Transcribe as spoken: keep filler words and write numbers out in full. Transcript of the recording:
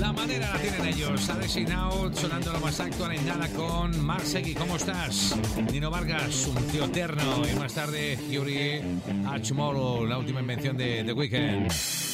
La manera la tienen ellos. Alexis Now sonando lo más actual en nada con Marsegui. ¿Cómo estás? Nino Vargas, un tío eterno. Y más tarde, Yuri H. Tomorrow, la última invención de The Weeknd.